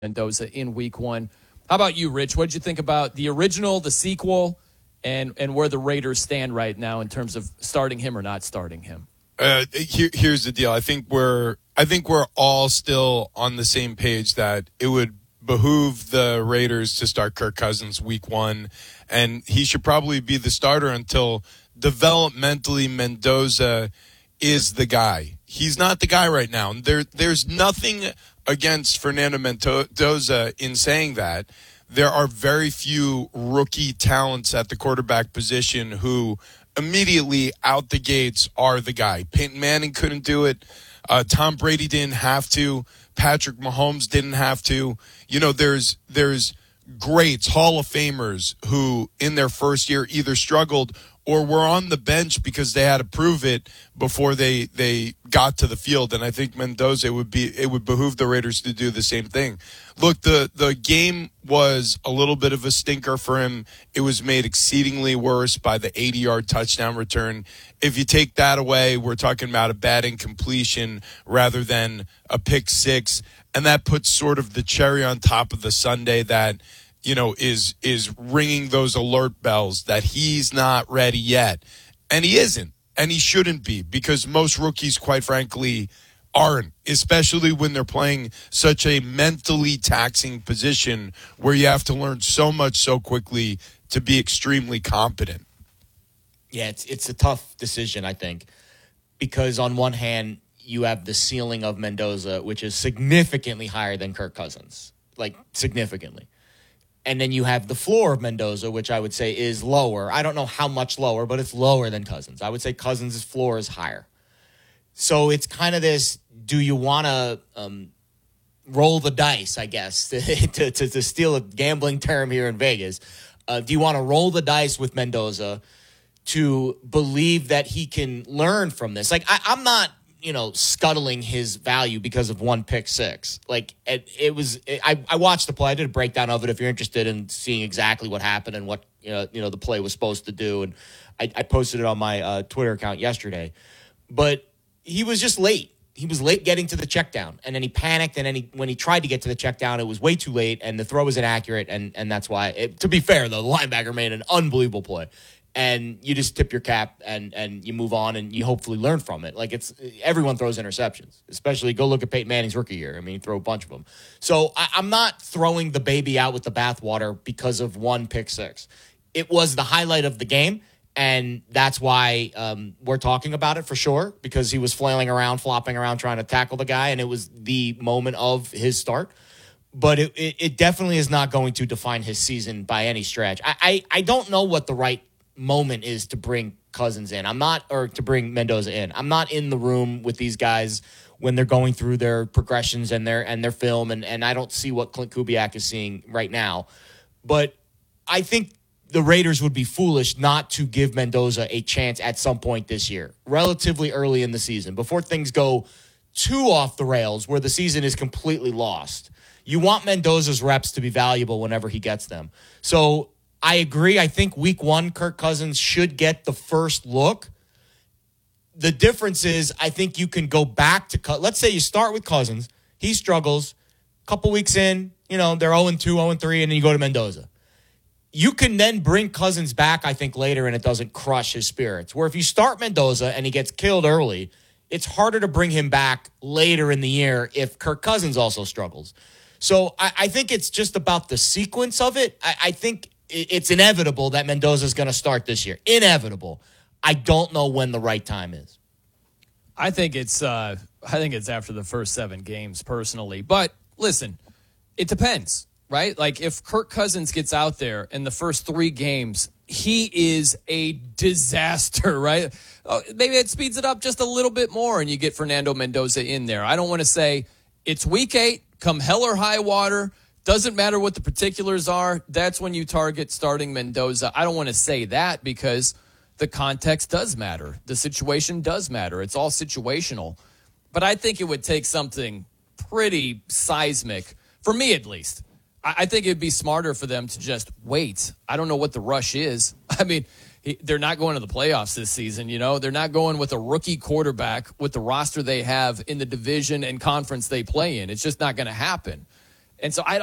Mendoza in week one. How about you, Rich? What did you think about the original, the sequel, and where the Raiders stand right now in terms of starting him or not starting him? Here's the deal. I think we're all still on the same page that it would behoove the Raiders to start Kirk Cousins week one, and he should probably be the starter until developmentally Mendoza is the guy. He's not the guy right now. There's nothing against Fernando Mendoza in saying that. There are very few rookie talents at the quarterback position who immediately out the gates are the guy. Peyton Manning couldn't do it. Tom Brady didn't have to. Patrick Mahomes didn't have to. There's greats, Hall of Famers, who in their first year either struggled or were on the bench because they had to prove it before they got to the field. And I think Mendoza, it would behoove the Raiders to do the same thing. Look, the game was a little bit of a stinker for him. It was made exceedingly worse by the 80-yard touchdown return. If you take that away, we're talking about a bad incompletion rather than a pick six. And that puts sort of the cherry on top of the sundae that, is ringing those alert bells that he's not ready yet. And he isn't. And he shouldn't be, because most rookies, quite frankly, aren't, especially when they're playing such a mentally taxing position where you have to learn so much so quickly to be extremely competent. Yeah, it's a tough decision, I think, because on one hand, you have the ceiling of Mendoza, which is significantly higher than Kirk Cousins, like significantly. And then you have the floor of Mendoza, which I would say is lower. I don't know how much lower, but it's lower than Cousins. I would say Cousins' floor is higher. So it's kind of this, do you want to roll the dice, I guess, to steal a gambling term here in Vegas. Do you want to roll the dice with Mendoza to believe that he can learn from this? Like, I'm not, scuttling his value because of one pick six. Like, I watched the play. I did a breakdown of it if you're interested in seeing exactly what happened and what, the play was supposed to do. And I posted it on my Twitter account yesterday. But he was just late. He was late getting to the check down. And then he panicked. And then when he tried to get to the check down, it was way too late. And the throw was inaccurate. And that's why, to be fair, though, the linebacker made an unbelievable play. And you just tip your cap and you move on and you hopefully learn from it. Like, everyone throws interceptions, especially go look at Peyton Manning's rookie year. I mean, he threw a bunch of them. So I'm not throwing the baby out with the bathwater because of one pick six. It was the highlight of the game, and that's why we're talking about it for sure, because he was flailing around, flopping around, trying to tackle the guy, and it was the moment of his start. But it definitely is not going to define his season by any stretch. I don't know what the right moment is to bring Cousins in. Or to bring Mendoza in. I'm not in the room with these guys when they're going through their progressions and their film, and I don't see what Clint Kubiak is seeing right now. But I think the Raiders would be foolish not to give Mendoza a chance at some point this year, relatively early in the season, before things go too off the rails where the season is completely lost. You want Mendoza's reps to be valuable whenever he gets them. So I agree. I think week one, Kirk Cousins should get the first look. The difference is I think you can go back to let's say you start with Cousins. He struggles. A couple weeks in, they're 0-2, 0-3, and then you go to Mendoza. You can then bring Cousins back, I think, later, and it doesn't crush his spirits. Where if you start Mendoza and he gets killed early, it's harder to bring him back later in the year if Kirk Cousins also struggles. So I think it's just about the sequence of it. I think it's inevitable that Mendoza is going to start this year. Inevitable. I don't know when the right time is. I think it's after the first 7 games, personally. But listen, it depends, right? Like, if Kirk Cousins gets out there in the first 3 games, he is a disaster, right? Maybe it speeds it up just a little bit more and you get Fernando Mendoza in there. I don't want to say it's week 8, come hell or high water. Doesn't matter what the particulars are. That's when you target starting Mendoza. I don't want to say that because the context does matter. The situation does matter. It's all situational. But I think it would take something pretty seismic, for me at least. I think it'd be smarter for them to just wait. I don't know what the rush is. I mean, they're not going to the playoffs this season, They're not going with a rookie quarterback with the roster they have in the division and conference they play in. It's just not going to happen. And so I